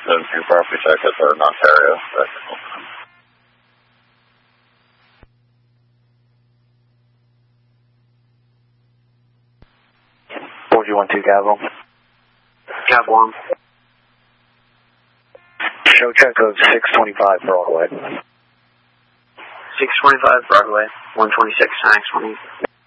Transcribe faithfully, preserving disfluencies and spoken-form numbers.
seventeen property check at third in Ontario. four G one two Capital. Cap one. Show check code six twenty-five Broadway. six twenty-five Broadway, one twenty-six, X twenty.